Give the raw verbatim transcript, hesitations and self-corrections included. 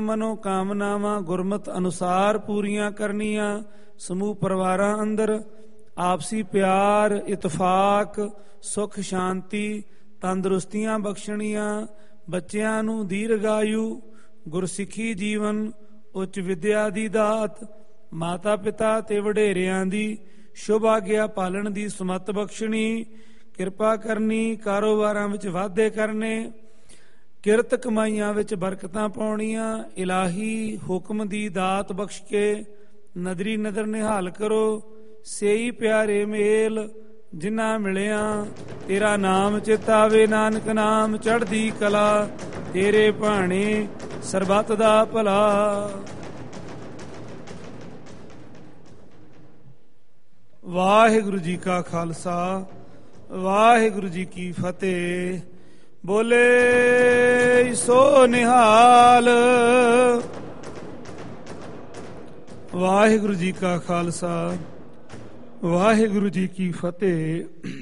ਮਨੋ ਕਾਮਨਾਵਾਂ ਗੁਰਮਤ ਅਨੁਸਾਰ ਪੂਰੀਆਂ ਕਰਨੀਆਂ। ਸਮੂਹ ਪਰਿਵਾਰਾਂ ਅੰਦਰ ਆਪਸੀ ਪਿਆਰ, ਇਤਫਾਕ, ਸੁਖ ਸ਼ਾਂਤੀ, ਤੰਦਰੁਸਤੀਆਂ ਬਖਸ਼ਣੀਆਂ। ਬੱਚਿਆਂ ਨੂੰ ਦੀਰਘਾਯੂ, ਗੁਰਸਿੱਖੀ ਜੀਵਨ, ਉੱਚ ਵਿਦਿਆ ਦੀ ਦਾਤ, ਮਾਤਾ ਪਿਤਾ ਤੇ ਵਡੇਰਿਆਂ ਦੀ ਸ਼ੁਭ ਆਗਿਆ ਪਾਲਣ ਦੀ ਸਮੱਤ ਬਖਸ਼ਣੀ। ਕਿਰਪਾ ਕਰਨੀ, ਕਾਰੋਬਾਰਾਂ ਵਿੱਚ ਵਾਧੇ ਕਰਨੇ, ਕਿਰਤ ਕਮਾਈਆਂ ਵਿੱਚ ਬਰਕਤਾਂ ਪਾਉਣੀਆਂ। ਇਲਾਹੀ ਹੁਕਮ ਦੀ ਦਾਤ ਬਖਸ਼ ਕੇ ਨਦਰੀ ਨਦਰ ਨਿਹਾਲ ਕਰੋ। ਸੇਈ ਪਿਆਰੇ ਮੇਲ ਜਿਨ੍ਹਾਂ ਮਿਲਿਆ, ਤੇਰਾ ਨਾਮ ਚਿਤ ਆਵੇ। ਨਾਨਕ ਨਾਮ ਚੜ੍ਹਦੀ ਕਲਾ, ਤੇਰੇ ਭਾਣੇ ਸਰਬੱਤ ਦਾ ਭਲਾ। ਵਾਹਿਗੁਰੂ ਜੀ ਕਾ ਖਾਲਸਾ, ਵਾਹਿਗੁਰੂ ਜੀ ਕੀ ਫਤਿਹ। ਬੋਲੇ ਸੋ ਨਿਹਾਲ। ਵਾਹਿਗੁਰੂ ਜੀ ਕਾ ਖਾਲਸਾ, ਵਾਹਿਗੁਰੂ ਜੀ ਕੀ ਫਤਿਹ।